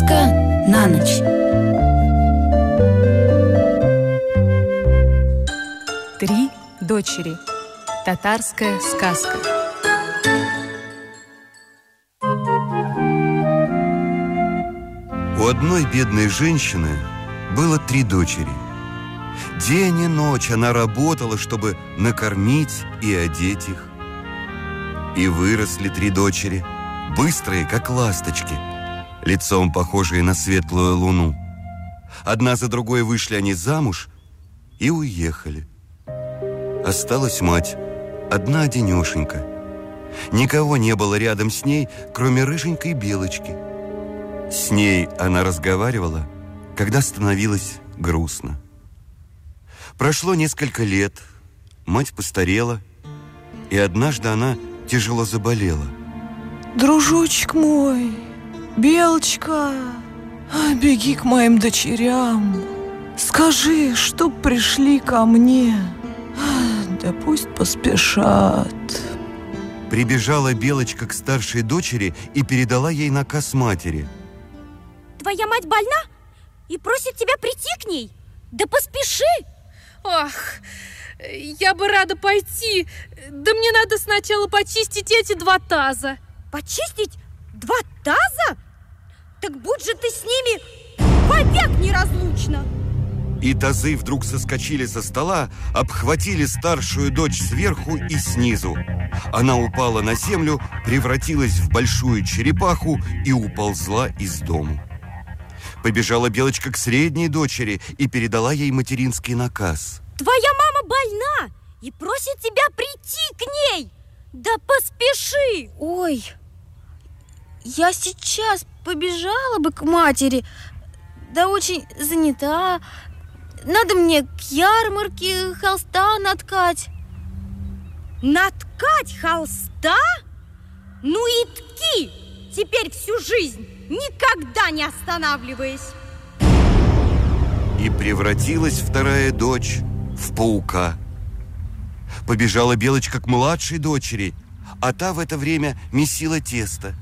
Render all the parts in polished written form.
Сказка на ночь. Три дочери. Татарская сказка. У одной бедной женщины было 3 дочери. День и ночь она работала, чтобы накормить и одеть их. И выросли 3 дочери, быстрые, как ласточки, лицом похожие на светлую луну. Одна за другой вышли они замуж и уехали. Осталась мать, одна-одинешенька. Никого не было рядом с ней, кроме рыженькой Белочки. С ней она разговаривала, когда становилось грустно. Прошло несколько лет, мать постарела, и однажды она тяжело заболела. Дружочек мой, Белочка, беги к моим дочерям. Скажи, чтоб пришли ко мне. Да пусть поспешат. Прибежала Белочка к старшей дочери и передала ей наказ матери. Твоя мать больна и просит тебя прийти к ней. Да поспеши. Ах, я бы рада пойти. Да мне надо сначала почистить эти 2 таза. Почистить 2 таза? Так будь же ты с ними вовек неразлучна. И тазы вдруг соскочили со стола, обхватили старшую дочь сверху и снизу. Она упала на землю, превратилась в большую черепаху и уползла из дому. Побежала Белочка к средней дочери и передала ей материнский наказ. Твоя мама больна и просит тебя прийти к ней. Да поспеши. Ой, я сейчас побежала бы к матери, да очень занята. Надо мне к ярмарке холста наткать. Наткать холста? Ну и тки теперь всю жизнь, никогда не останавливаясь. И превратилась вторая дочь в паука. Побежала Белочка к младшей дочери, а та в это время месила тесто.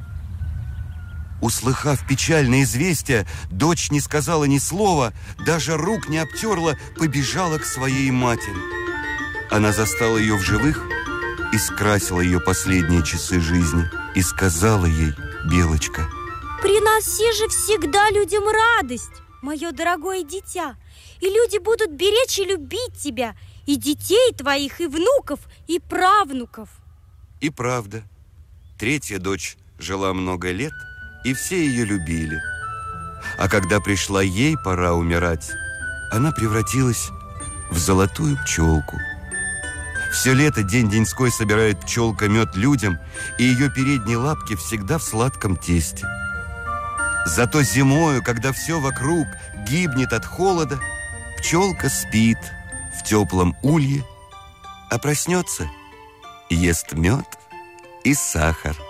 Услыхав печальное известие, дочь не сказала ни слова, даже рук не обтерла, побежала к своей матери. Она застала ее в живых и скрасила ее последние часы жизни. И сказала ей Белочка: приноси же всегда людям радость, мое дорогое дитя, и люди будут беречь и любить тебя, и детей твоих, и внуков, и правнуков. И правда, 3-я дочь жила много лет, и все ее любили. А когда пришла ей пора умирать, она превратилась в золотую пчелку. Все лето день-деньской собирает пчелка мед людям, и ее передние лапки всегда в сладком тесте. Зато зимою, когда все вокруг гибнет от холода, пчелка спит в теплом улье, а проснется и ест мед и сахар.